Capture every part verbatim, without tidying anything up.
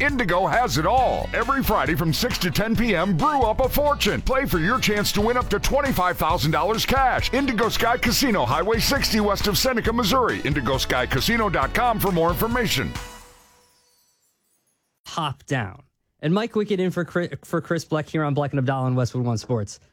Indigo has it all. Every Friday from six to ten p.m., brew up a fortune. Play for your chance to win up to twenty-five thousand dollars cash. Indigo Sky Casino, Highway sixty west of Seneca, Missouri. indigo sky casino dot com for more information. Top down. And Mike Wickett in for Chris, for Chris Bleck here on Bleck and Abdallah on Westwood One Sports.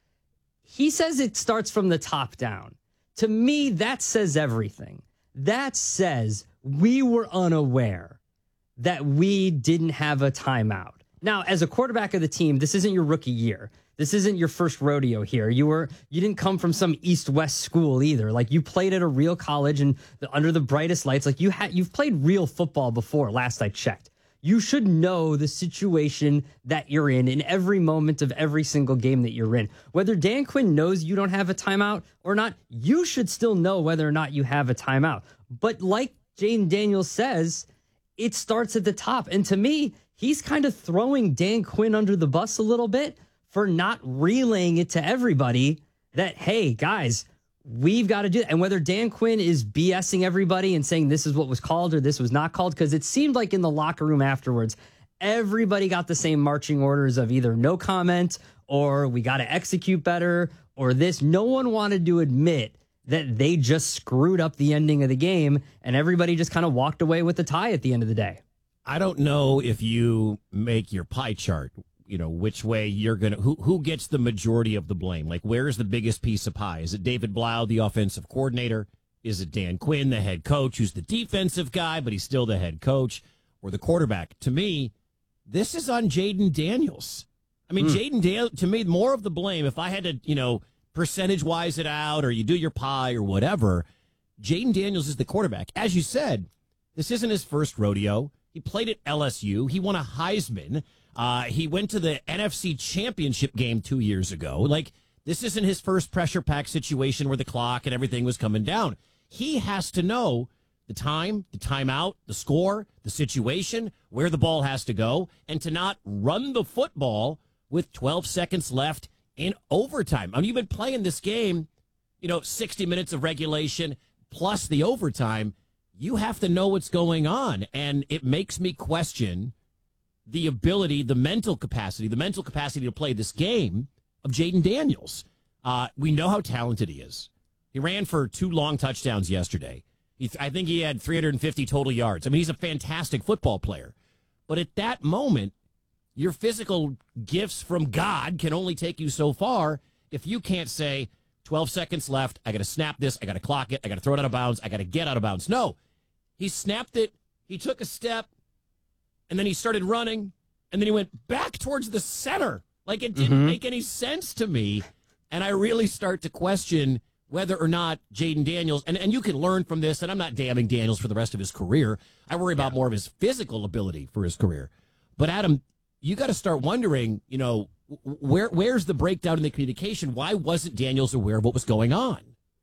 He says it starts from the top down. To me, that says everything. That says we were unaware that we didn't have a timeout. Now, as a quarterback of the team, this isn't your rookie year. This isn't your first rodeo here. You were you didn't come from some East-West school either. Like, you played at a real college and the, under the brightest lights. Like, you had you've played real football before, last I checked. You should know the situation that you're in in every moment of every single game that you're in. Whether Dan Quinn knows you don't have a timeout or not, you should still know whether or not you have a timeout. But like Jayden Daniels says, it starts at the top. And to me, he's kind of throwing Dan Quinn under the bus a little bit for not relaying it to everybody that, hey, guys, we've got to do it. And whether Dan Quinn is BSing everybody and saying this is what was called or this was not called, because it seemed like in the locker room afterwards, everybody got the same marching orders of either no comment or we got to execute better or this. No one wanted to admit that they just screwed up the ending of the game, and everybody just kind of walked away with the tie at the end of the day. I don't know if you make your pie chart, you know, which way you're going to, who who gets the majority of the blame? Like, where's the biggest piece of pie? Is it David Blau, the offensive coordinator? Is it Dan Quinn, the head coach, who's the defensive guy, but he's still the head coach? Or the quarterback? To me, this is on Jayden Daniels. I mean, mm. Jayden Daniels, to me, more of the blame, if I had to, you know, percentage-wise it out, or you do your pie or whatever, Jayden Daniels is the quarterback. As you said, this isn't his first rodeo. He played at L S U. He won a Heisman. Uh, he went to the N F C Championship game two years ago. Like, this isn't his first pressure-packed situation where the clock and everything was coming down. He has to know the time, the timeout, the score, the situation, where the ball has to go, and to not run the football with twelve seconds left in overtime. I mean, you've been playing this game, you know, sixty minutes of regulation plus the overtime. You have to know what's going on. And it makes me question the ability, the mental capacity, the mental capacity to play this game of Jayden Daniels. Uh, we know how talented he is. He ran for two long touchdowns yesterday. He, I think he had three hundred fifty total yards. I mean, he's a fantastic football player. But at that moment, your physical gifts from God can only take you so far if you can't say, twelve seconds left, I got to snap this, I got to clock it, I got to throw it out of bounds, I got to get out of bounds. No, he snapped it, he took a step, and then he started running, and then he went back towards the center. Like, it didn't mm-hmm. make any sense to me, and I really start to question whether or not Jayden Daniels, and, and you can learn from this, and I'm not damning Daniels for the rest of his career. I worry about yeah. more of his physical ability for his career. But, Adam, you got to start wondering, you know, where where's the breakdown in the communication? Why wasn't Daniels aware of what was going on?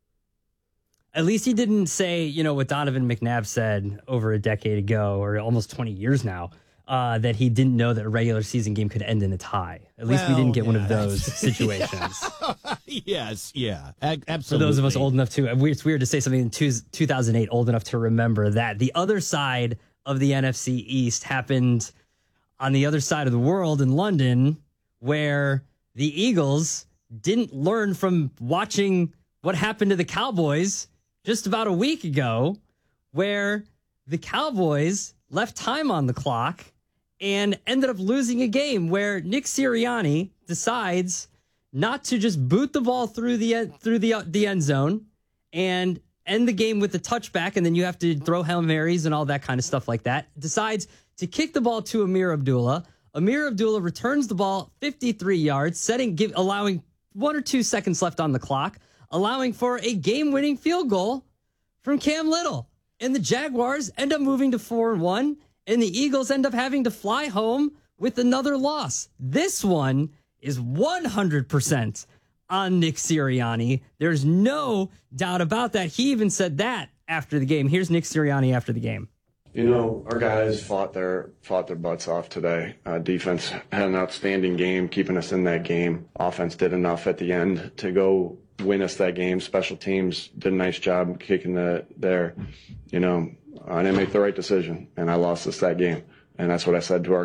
At least he didn't say, you know, what Donovan McNabb said over a decade ago, or almost twenty years now, uh, that he didn't know that a regular season game could end in a tie. At least well, we didn't get yeah, one of those situations. Yes, yeah, absolutely. For those of us old enough to, it's weird to say something in two, two thousand eight, old enough to remember that. The other side of the N F C East happened on the other side of the world in London, where the Eagles didn't learn from watching what happened to the Cowboys just about a week ago, where the Cowboys left time on the clock and ended up losing a game where Nick Sirianni decides not to just boot the ball through the through the the end zone and end the game with the touchback, and then you have to throw Hail Marys and all that kind of stuff like that. Decides to kick the ball to Amir Abdullah. Amir Abdullah returns the ball fifty-three yards, setting, give, allowing one or two seconds left on the clock, allowing for a game-winning field goal from Cam Little. And the Jaguars end up moving to four and one, and the Eagles end up having to fly home with another loss. This one is one hundred percent on Nick Sirianni. There's no doubt about that. He even said that after the game. Here's Nick Sirianni after the game. You know, our guys fought their fought their butts off today. Uh, defense had an outstanding game, keeping us in that game. Offense did enough at the end to go win us that game. Special teams did a nice job kicking the there. You know, I didn't make the right decision, and I lost us that game. And that's what I said to our